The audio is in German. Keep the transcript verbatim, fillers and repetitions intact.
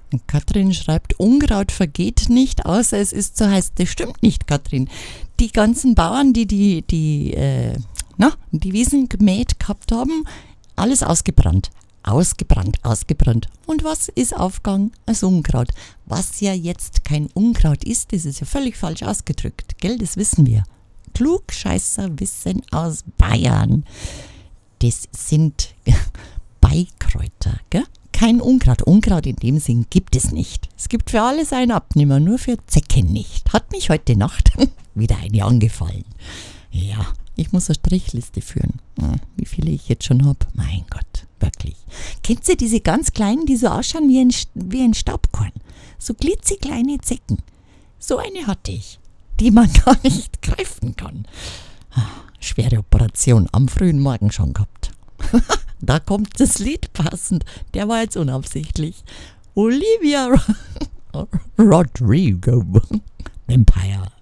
Und Katrin schreibt, Unkraut vergeht nicht, außer es ist zu heiß. Das stimmt nicht, Katrin. Die ganzen Bauern, die die, die, äh, na, die Wiesen gemäht gehabt haben, alles ausgebrannt. Ausgebrannt, ausgebrannt. Und was ist aufgegangen? Das Unkraut. Was ja jetzt kein Unkraut ist, das ist ja völlig falsch ausgedrückt. Gell, das wissen wir. Klugscheißer wissen aus Bayern. Das sind Beikräuter, gell? Kein Unkraut. Unkraut in dem Sinn gibt es nicht. Es gibt für alles einen Abnehmer, nur für Zecken nicht. Hat mich heute Nacht wieder eine angefallen. Ja, ich muss eine Strichliste führen. Wie viele ich jetzt schon habe. Mein Gott, wirklich. Kennt ihr diese ganz kleinen, die so ausschauen wie ein, wie ein Staubkorn? So klitzekleine Zecken. So eine hatte ich, die man gar nicht greifen kann. Schwere Operation am frühen Morgen schon gehabt. Da kommt das Lied passend. Der war jetzt unabsichtlich. Olivia Rodrigo. Vampire.